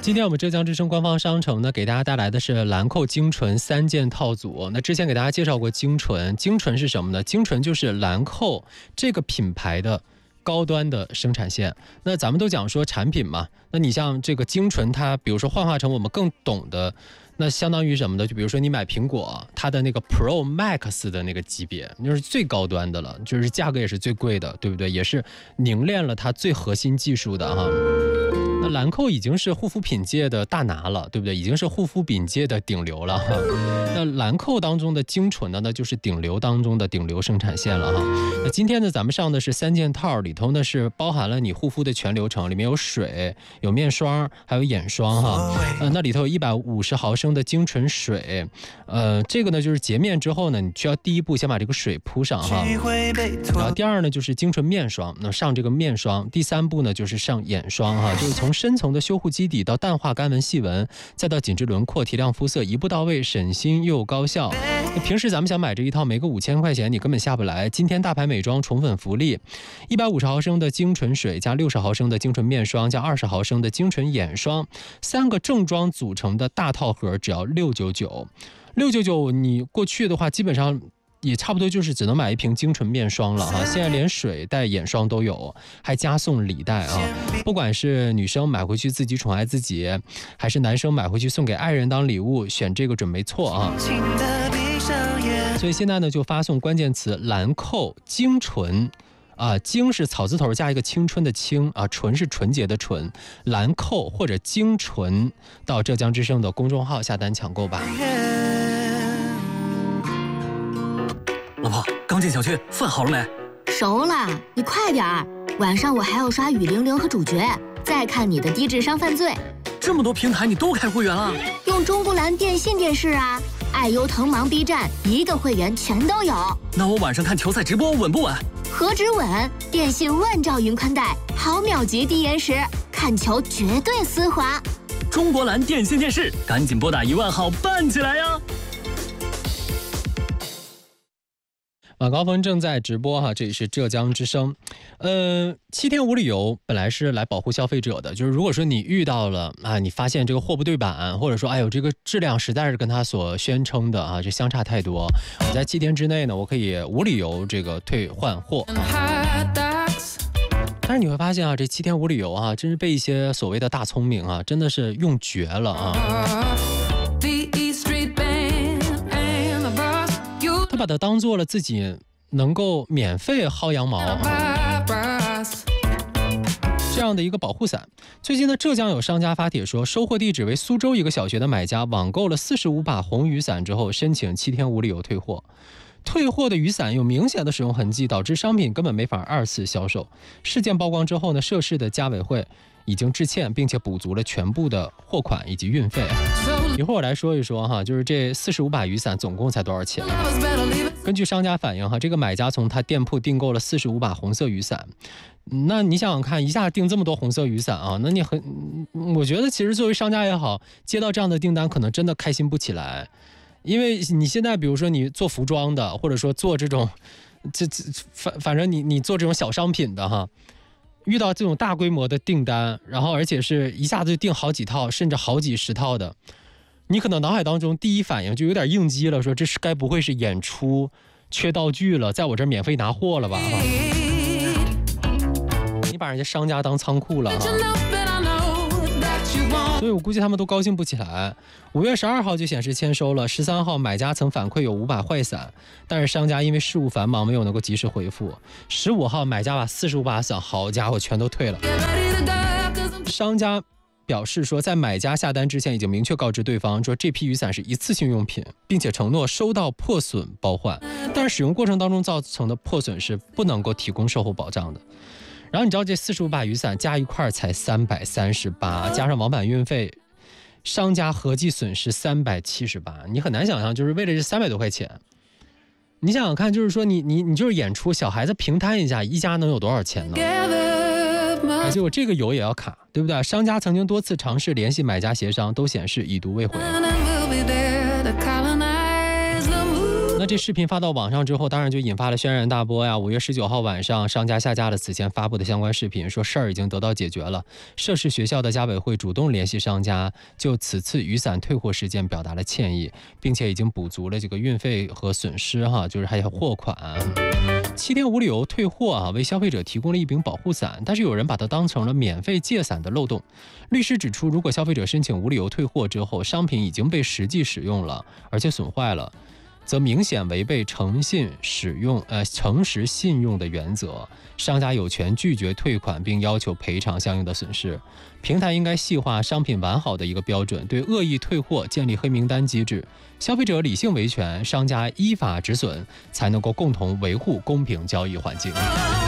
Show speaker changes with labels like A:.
A: 今天我们浙江之声官方商城呢，给大家带来的是兰蔻精纯3件套组。那之前给大家介绍过精纯，精纯是什么呢？精纯就是兰蔻这个品牌的高端的生产线。那咱们都讲说产品嘛，那你像这个精纯，它比如说幻化成我们更懂的，那相当于什么呢？就比如说你买苹果，它的那个 Pro Max 的那个级别，就是最高端的了，就是价格也是最贵的，对不对？也是凝练了它最核心技术的哈。那兰蔻已经是护肤品界的大拿了，对不对？已经是护肤品界的顶流了哈。那兰蔻当中的精纯的呢，就是顶流当中的顶流生产线了哈。那今天呢，咱们上的是3件套，里头呢是包含了你护肤的全流程，里面有水、有面霜，还有眼霜哈。那里头有150毫升的精纯水，这个呢就是洁面之后呢，你需要第一步先把这个水铺上哈。然后第二呢就是精纯面霜，那上这个面霜。第3步呢就是上眼霜哈，就是从深层的修护基底到淡化干纹细纹，再到紧致轮廓提亮肤色，一步到位，省心又高效。平时咱们想买这一套没个5000块钱你根本下不来。今天大牌美妆宠粉福利，150毫升的精纯水加60毫升的精纯面霜加20毫升的精纯眼霜，3个正装组成的大套盒只要699。699你过去的话基本上也差不多就是只能买一瓶精纯面霜了哈，现在连水带眼霜都有，还加送礼袋啊！不管是女生买回去自己宠爱自己，还是男生买回去送给爱人当礼物，选这个准没错啊！所以现在呢，就发送关键词兰蔻精纯。精是草字头加一个青春的青啊，纯是纯洁的纯，兰蔻或者精纯到浙江之声的公众号下单抢购吧。
B: 老婆，刚进小区，饭好了没？
C: 熟了，你快点儿！晚上我还要刷雨霖铃和主角，再看你的低智商犯罪。
B: 这么多平台你都开会员了？
C: 用中国蓝电信电视啊，爱优腾芒 B 站一个会员全都有。
B: 那我晚上看球赛直播稳不稳？
C: 何止稳，电信万兆云宽带，毫秒级低延时，看球绝对丝滑。
B: 中国蓝电信电视，赶紧拨打10000号办起来呀！
A: 晚高峰正在直播哈，这里是浙江之声。7天无理由本来是来保护消费者的，就是如果说你遇到了你发现这个货不对版，或者说这个质量实在是跟他所宣称的这相差太多，我在7天之内呢，我可以无理由这个退换货。但是你会发现这7天无理由真是被一些所谓的大聪明真的是用绝了他把它当做了自己能够免费薅羊毛这样的一个保护伞。最近呢，浙江有商家发帖说，收货地址为苏州一个小学的买家网购了45把红雨伞之后，申请7天无理由退货。退货的雨伞有明显的使用痕迹，导致商品根本没法2次销售。事件曝光之后呢，涉事的家委会已经致歉，并且补足了全部的货款以及运费。一会儿我来说一说就是这45把雨伞总共才多少钱？根据商家反映这个买家从他店铺订购了45把红色雨伞。那你想想看，一下订这么多红色雨伞那你我觉得其实作为商家也好，接到这样的订单可能真的开心不起来。因为你现在比如说你做服装的，或者说做这种反正你做这种小商品的遇到这种大规模的订单，然后而且是一下子就订好几套甚至好几10套的，你可能脑海当中第一反应就有点应激了，说这是该不会是演出缺道具了，在我这儿免费拿货了吧你把人家商家当仓库了所以我估计他们都高兴不起来。5月12号就显示签收了，13号买家曾反馈有5把坏伞，但是商家因为事务繁忙没有能够及时回复。15号买家把45把伞，好家伙，全都退了。商家表示说，在买家下单之前已经明确告知对方说，这批雨伞是一次性用品，并且承诺收到破损包换，但是使用过程当中造成的破损是不能够提供售后保障的。然后你知道这45把雨伞加一块才338，加上网版运费，商家合计损失378。你很难想象，就是为了这300多块钱，你想想看，就是说你就是演出，小孩子平摊一下，一家能有多少钱呢？结果这个油也要卡，对不对？商家曾经多次尝试联系买家协商，都显示已读未回。那这视频发到网上之后，当然就引发了轩然大波呀。5月19号晚上，商家下架了此前发布的相关视频，说事儿已经得到解决了。涉事学校的家委会主动联系商家，就此次雨伞退货事件表达了歉意，并且已经补足了这个运费和损失就是还有货款。7天无理由退货为消费者提供了一柄保护伞，但是有人把它当成了免费借伞的漏洞。律师指出，如果消费者申请无理由退货之后，商品已经被实际使用了，而且损坏了，则明显违背诚实信用的原则，商家有权拒绝退款并要求赔偿相应的损失。平台应该细化商品完好的一个标准，对恶意退货建立黑名单机制，消费者理性维权，商家依法止损，才能够共同维护公平交易环境。